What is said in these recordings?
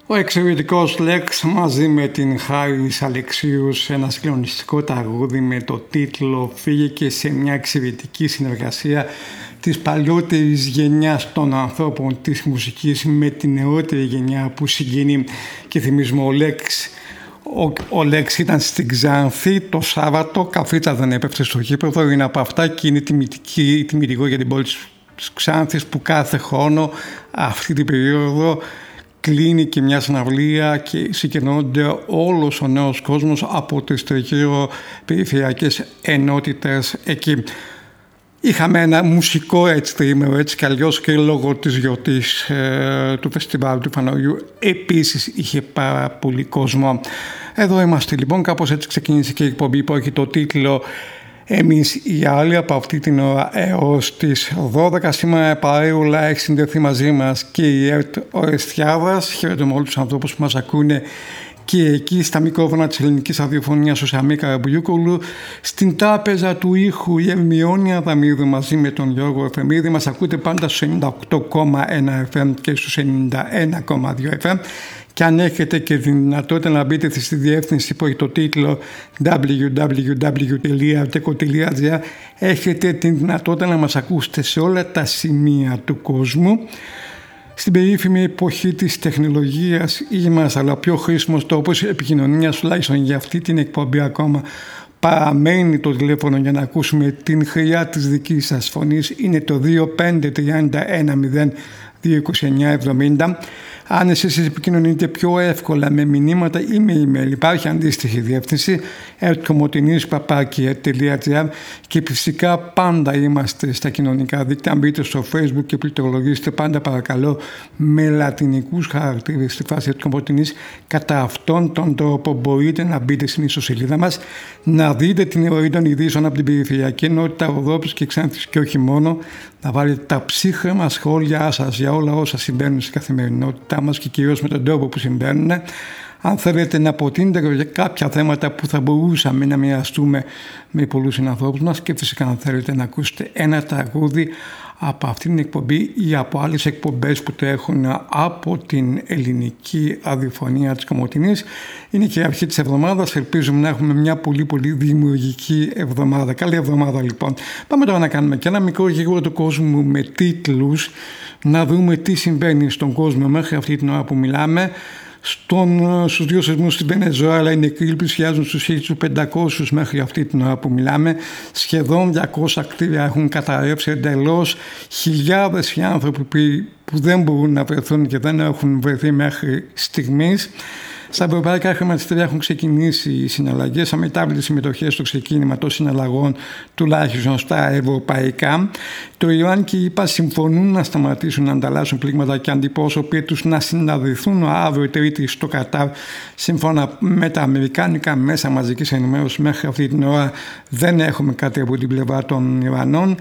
Ο εξαιρετικός Λέξ μαζί με την Χάρις Αλεξίου σε ένα συγκλονιστικό τραγούδι με το τίτλο «Φύγε» και σε μια εξαιρετική συνεργασία της παλιότερης γενιάς των ανθρώπων της μουσικής με την νεότερη γενιά που συγκινεί. Και θυμίζουμε ο Λέξ ήταν στην Ξάνθη το Σάββατο, καφρίτσα δεν έπεφτε στο γήπεδο, είναι από αυτά και είναι τιμητικό για την πόλη της Ξάνθης που κάθε χρόνο αυτή την περίοδο κλείνει και μια συναυλία και συγκεντρώνονται όλος ο νέος κόσμος από τις τριγύρω περιφερειακές ενότητες εκεί. Είχαμε ένα μουσικό έτσι τρίμερο, έτσι κι αλλιώς, και λόγω της γιορτής του φεστιβάλ του Φαναριού επίσης είχε πάρα πολύ κόσμο. Εδώ είμαστε λοιπόν, κάπως έτσι ξεκίνησε και η εκπομπή που έχει το τίτλο «Εμείς οι άλλοι» από αυτή την ώρα έως τις 12. Σήμερα παρέουλα έχει συνδεθεί μαζί μας και η ΕΡΤ Ορεστιάδας. Χαίρετουμε όλους τους ανθρώπους που μας ακούνε και εκεί στα μικρόφωνα της ελληνικής ραδιοφωνίας ο Σαμί Καραμπουλιούκολου, στην τράπεζα του ήχου η Ερμιόνια Δαμίδου μαζί με τον Γιώργο Εφεμίδη. Μας ακούτε πάντα στους 98,1 FM και στους 91,2 FM. Και αν έχετε και τη δυνατότητα να μπείτε στη διεύθυνση που έχει το τίτλο www.arteco.gr, έχετε τη δυνατότητα να μας ακούσετε σε όλα τα σημεία του κόσμου. Στην περίφημη εποχή της τεχνολογίας είμαστε, αλλά πιο χρήσιμος τρόπος επικοινωνίας, τουλάχιστον για αυτή την εκπομπή ακόμα, παραμένει το τηλέφωνο για να ακούσουμε την χρειά της δικής σας φωνής. Είναι το 2531022970. Αν εσείς επικοινωνείτε πιο εύκολα με μηνύματα ή με email, υπάρχει αντίστοιχη διεύθυνση ertkomotinispapaki.gr και φυσικά πάντα είμαστε στα κοινωνικά δίκτυα. Αν μπείτε στο Facebook και πληκτρολογήσετε πάντα παρακαλώ με λατινικούς χαρακτήρες στη φάση Ερτκομοτινής. Κατά αυτόν τον τρόπο μπορείτε να μπείτε στην ιστοσελίδα μας, να δείτε την ροή των ειδήσεων από την περιφερειακή ενότητα Ροδόπης και Ξάνθης και όχι μόνο, να βάλετε τα ψύχρεμα σχόλιά σας για όλα όσα συμβαίνουν στην καθημερινότητά μας και κυρίως με τον τρόπο που συμβαίνουν. Αν θέλετε να προτείνετε για κάποια θέματα που θα μπορούσαμε να μοιραστούμε με πολλούς συνανθρώπους μας, και φυσικά αν θέλετε να ακούσετε ένα τραγούδι από αυτήν την εκπομπή ή από άλλες εκπομπές που τρέχουν από την ελληνική ραδιοφωνία της Κομοτηνής. Είναι και η αρχή της εβδομάδας, ελπίζουμε να έχουμε μια πολύ δημιουργική εβδομάδα. Καλή εβδομάδα λοιπόν. Πάμε τώρα να κάνουμε και ένα μικρό γύρο του κόσμου με τίτλους, να δούμε τι συμβαίνει στον κόσμο μέχρι αυτή την ώρα που μιλάμε. Στους δύο σεισμούς στη Βενεζουέλα οι νεκροί πλησιάζουν στους 1.500 μέχρι αυτή την ώρα που μιλάμε. Σχεδόν 200 κτίρια έχουν καταρρεύσει εντελώς. Χιλιάδες οι άνθρωποι που δεν μπορούν να βρεθούν και δεν έχουν βρεθεί μέχρι στιγμής. Στα ευρωπαϊκά χρηματιστήρια έχουν ξεκινήσει οι συναλλαγές, αμετάβλητες συμμετοχές στο ξεκίνημα των συναλλαγών, τουλάχιστον στα ευρωπαϊκά. Το Ιράν και η ΗΠΑ συμφωνούν να σταματήσουν να ανταλλάσσουν πλήγματα και αντιπρόσωποι τους να συναντηθούν αύριο Τρίτη στο Κατάρ. Σύμφωνα με τα αμερικάνικα μέσα μαζικής ενημέρωσης, μέχρι αυτή την ώρα δεν έχουμε κάτι από την πλευρά των Ιρανών.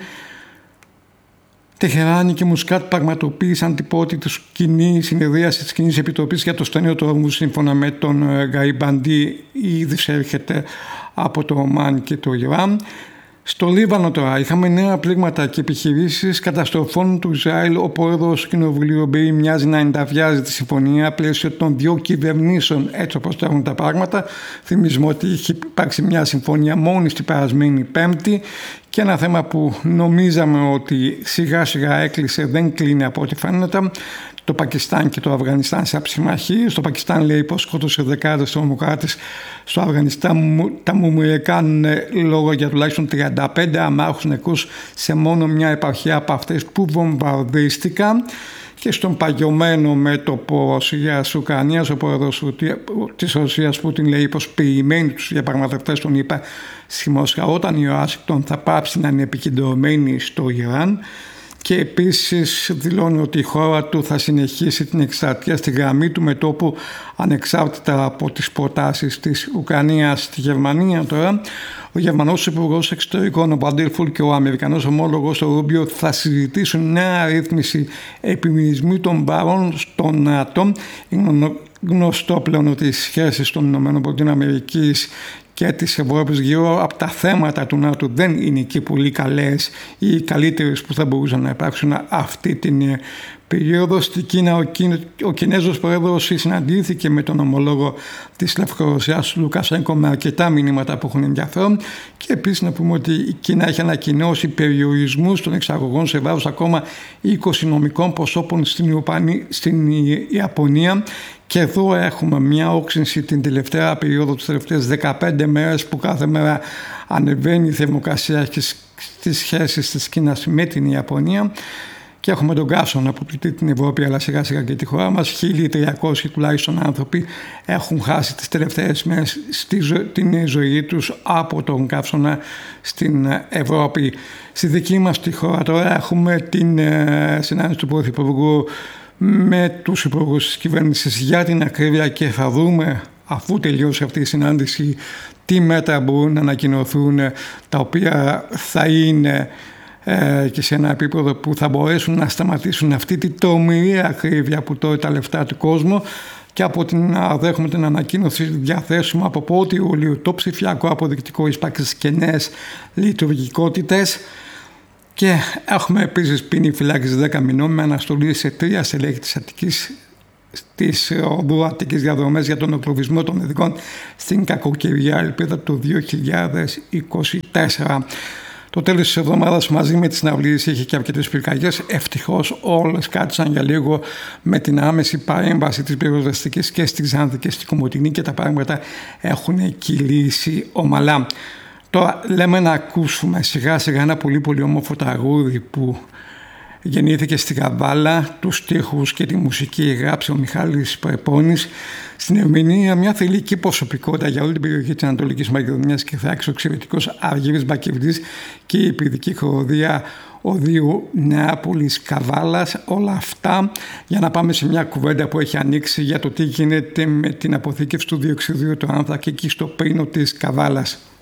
Τεχεράνη και Μουσκάτ πραγματοποίησαν την πρώτη τους κοινή συνεδρίαση της Κοινής Επιτροπής για το Στενείο του Ορμού. Σύμφωνα με τον Γκαϊμπαντή, ήδη έρχεται από το Ομάν και το Ιράν. Στο Λίβανο τώρα είχαμε νέα πλήγματα και επιχειρήσεις καταστροφών του Ισραήλ. Ο πρόεδρος του Κοινοβουλίου Μπέι μοιάζει να ενταβιάζει τη συμφωνία πλαίσιο των δύο κυβερνήσεων, έτσι όπως τρέχουν τα πράγματα. Θυμίζουμε ότι είχε υπάρξει μια συμφωνία μόλις την περασμένη Πέμπτη και ένα θέμα που νομίζαμε ότι σιγά σιγά έκλεισε, δεν κλείνει από ό,τι φαίνεται. Το Πακιστάν και το Αφγανιστάν σε αψημαχίες. Το Πακιστάν λέει πως σκότωσε δεκάδες τρομοκράτες. Στο Αφγανιστάν τα μουρμουρία κάνουν λόγο για τουλάχιστον 35 αμάχους νεκρούς σε μόνο μια επαρχία από αυτές που βομβαρδίστηκαν. Και στον παγιωμένο μέτωπο Ρωσίας-Ουκρανίας, ο πρόεδρος της Ρωσίας Πούτιν λέει πως περιμένει τους διαπραγματευτές των ΗΠΑ στη Μόσχα όταν η Ουάσιγκτον θα πάψει να είναι επικεντρωμένη στο Ιράν. Και επίσης δηλώνει ότι η χώρα του θα συνεχίσει την εκστρατεία στη γραμμή του μετώπου ανεξάρτητα από τις προτάσεις της Ουκρανίας. Στη Γερμανία τώρα, ο Γερμανός Υπουργός Εξωτερικών, ο Μπαντέρφουλ, και ο Αμερικανός ομόλογος, ο Ρούμπιο, θα συζητήσουν νέα ρύθμιση επιμερισμού των βαρών στο ΝΑΤΟ. Είναι γνωστό πλέον ότι οι σχέσεις των ΗΠΑ και της Ευρώπης γύρω από τα θέματα του ΝΑΤΟ δεν είναι και πολύ καλές ή οι καλύτερες που θα μπορούσαν να υπάρξουν αυτή την περίοδο στην Κίνα ο Κινέζος πρόεδρος συναντήθηκε με τον ομολόγο της Λευκορωσίας Λουκασένκο με αρκετά μηνύματα που έχουν ενδιαφέρον, και επίσης να πούμε ότι η Κίνα έχει ανακοινώσει περιορισμούς των εξαγωγών σε βάρος ακόμα 20 νομικών προσώπων στην Ιαπωνία. Και εδώ έχουμε μια όξυνση την τελευταία περίοδο, τις τελευταίες 15 μέρες, που κάθε μέρα ανεβαίνει η θερμοκρασία στις σχέσεις της Κίνας με την Ιαπωνία. Και έχουμε τον καύσωνα που πλήττει την Ευρώπη, αλλά σιγά σιγά και τη χώρα μας. 1.300 τουλάχιστον άνθρωποι έχουν χάσει τις τελευταίες μέρες την ζωή τους από τον καύσωνα στην Ευρώπη. Στη δική μας τη χώρα τώρα έχουμε την συνάντηση του Πρωθυπουργού με τους υπουργούς της κυβέρνησης για την ακρίβεια, και θα δούμε, αφού τελειώσει αυτή η συνάντηση, τι μέτρα μπορούν να ανακοινωθούν, τα οποία θα είναι και σε ένα επίπεδο που θα μπορέσουν να σταματήσουν αυτή τη τρομερή ακρίβεια που τρώει τα λεφτά του κόσμου. Και από την δέχομαι την ανακοίνωση διαθέσιμο από 1η Ιουλίου το ψηφιακό αποδεικτικό εισπράξης και νέες λειτουργικότητες. Και έχουμε επίσης ποινή φυλάκιση 10 μηνών με αναστολή σε 3 στελέχη της Αττικής, της οδού Αττικής διαδρομές για τον εγκλωβισμό των ειδικών στην κακοκαιρία ελπίδα του 2024. Το τέλος της εβδομάδας μαζί με τις συναυλίες είχε και αρκετές πυρκαγιές. Ευτυχώς όλες κάτισαν για λίγο με την άμεση παρέμβαση της πυροσβεστικής και στη Ξάνθη και στη Κομοτηνή, και τα πράγματα έχουν κυλήσει ομαλά. Τώρα λέμε να ακούσουμε σιγά σιγά ένα πολύ πολύ όμορφο τραγούδι που γεννήθηκε στη Καβάλα. Τους στίχους και τη μουσική γράψε ο Μιχάλης Πρεπώνης. Στην ερμηνεία μια θηλυκή προσωπικότητα για όλη την περιοχή της Ανατολικής Μακεδονίας και Θράκης, ο εξαιρετικός Αργύρης Μπακεβδής, και η υπηρετική χοροδία Οδείου Νεάπολης Καβάλας. Όλα αυτά για να πάμε σε μια κουβέντα που έχει ανοίξει για το τι γίνεται με την αποθήκευση του διοξιδίου του άνθρακα εκεί στο πύρινο της Καβάλας.